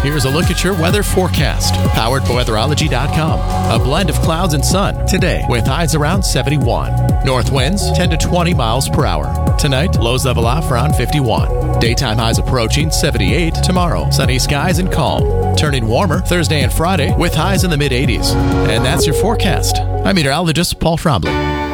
Here's a look at your weather forecast, powered by weatherology.com. A blend of clouds and sun today with highs around 71. North winds 10 to 20 miles per hour. Tonight, lows level off around 51. Daytime highs approaching 78 tomorrow. Sunny skies and calm. Turning warmer Thursday and Friday with highs in the mid-80s. And that's your forecast. I'm meteorologist Paul Trombley.